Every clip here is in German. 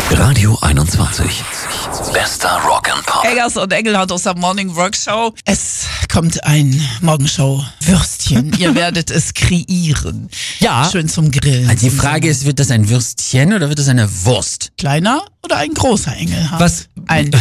Radio 21. Bester Rock and Pop. Eggers und Engelhardt aus der Morning Workshow. Es kommt ein Morgenshow-Würstchen. Ihr werdet es kreieren. Ja. Schön zum Grillen. Die Frage ist, wird das ein Würstchen oder wird das eine Wurst? Kleiner oder ein großer Engelhardt? Was? Ein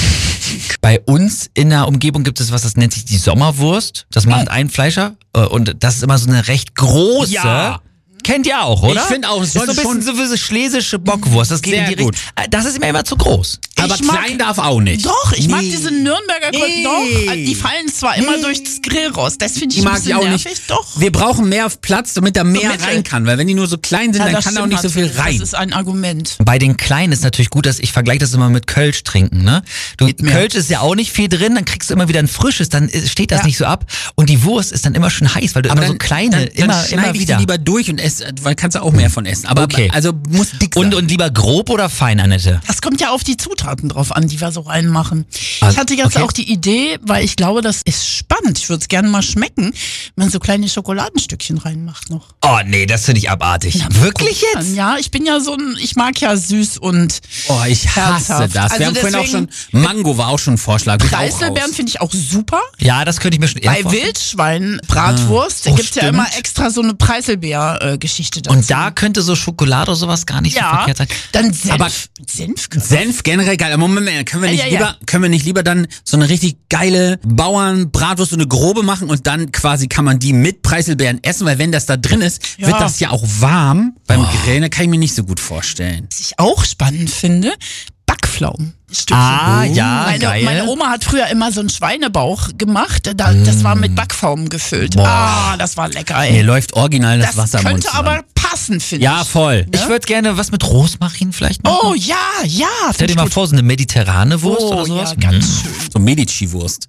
Bei uns in der Umgebung gibt es was, das nennt sich die Sommerwurst. Das macht ein Fleischer und das ist immer so eine recht große. Ja. Kennt ihr auch, oder? Ich finde auch, es ist so ein bisschen so wie so schlesische Bockwurst. Das geht Sehr in die Richtung. Das ist mir immer zu groß. Aber Ich mag- klein darf auch nicht. Doch, ich mag Nee. diese Nürnberger Nee. Doch, die fallen zwar immer durchs Grill raus. Das finde ich Die ein mag bisschen ich auch nervig. nicht. Doch. Wir brauchen mehr Platz, damit da mehr Mitte. rein kann. Weil wenn die nur so klein sind, Ja, dann das kann da auch stimmt nicht so viel natürlich. rein. Das ist ein Argument. Bei den Kleinen ist natürlich gut, dass ich vergleiche das immer mit Kölsch trinken, ne? mehr. Kölsch ist ja auch nicht viel drin, dann kriegst du immer wieder ein frisches, dann steht das Ja. nicht so ab und die Wurst ist dann immer schön heiß, weil du immer so kleine, dann immer schneide ich wieder. die lieber durch und esse, weil kannst du auch mehr von essen. Aber Okay. also muss dick sein. Und lieber grob oder fein, Annette? Das kommt ja auf die Zutaten drauf an, die wir so reinmachen. Also, Ich hatte jetzt okay. auch die Idee, weil ich glaube, das ist spannend. Ich würde es gerne mal schmecken, wenn man so kleine Schokoladenstückchen reinmacht noch. Oh nee, das finde ich abartig. Wirklich jetzt? Ja, ich bin ja ich mag ja süß und Oh, ich hasse herzhaft. das. Wir Also haben vorhin auch schon, deswegen- Mango war auch schon ein Vorschlag. Bin ich auch Preiselbeeren raus. finde ich auch super. Ja, das könnte ich mir schon eher Bei vorstellen. Wildschwein-Bratwurst Oh, gibt's ja stimmt. immer extra so eine Preiselbeer-Geschichte dazu. Und da könnte so Schokolade oder sowas gar nicht so ja, verkehrt sein. dann Senf. Aber Senf. Senf generell geil. Aber Moment, können wir nicht Ja. lieber, können wir nicht lieber dann so eine richtig geile Bauernbratwurst, so eine grobe machen und dann quasi kann man die mit Preiselbeeren essen, weil wenn das da drin ist, Ja. wird das ja auch warm beim Grillen. Da kann ich mir nicht so gut vorstellen. Was ich auch spannend finde, Backpflaumen. Stückchen. Ah, ja, geil. Meine Oma hat früher immer so einen Schweinebauch gemacht. Das war mit Backpflaumen gefüllt. Boah. Ah, das war lecker, ey. Mir läuft original das, Das Wasser im Mund könnte zusammen. aber passen, finde Ja, ich. voll. Ich würde gerne was mit Rosmarin vielleicht machen. Oh, ja. Stell find dir ich mal gut. vor, so eine mediterrane Wurst Oh, oder sowas. ja, ganz schön. So Medici-Wurst.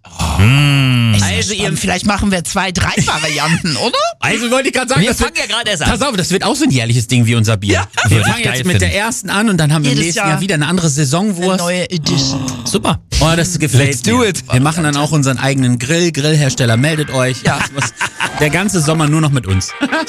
Also, vielleicht machen wir 2, 3 Varianten, oder? Also wollte ich gerade sagen, Wir das fangen wird, ja gerade erst an. pass auf, das wird auch so ein jährliches Ding wie unser Bier. Wir Würde ich fangen geil jetzt mit der finden. ersten an und dann haben wir im Jedes nächsten Jahr Jahr wieder eine andere Eine Saisonwurst. neue Edition. Super. Oh, das gefällt Let's do mir. it. Wir machen dann auch unseren eigenen Grill. Grillhersteller, meldet euch. Ja. Der ganze Sommer nur noch mit uns.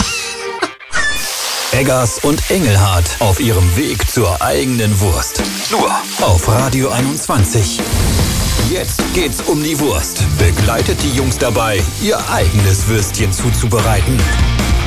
Eggers und Engelhardt auf ihrem Weg zur eigenen Wurst. Nur auf Radio 21. Jetzt geht's um die Wurst. Begleitet die Jungs dabei, ihr eigenes Würstchen zuzubereiten.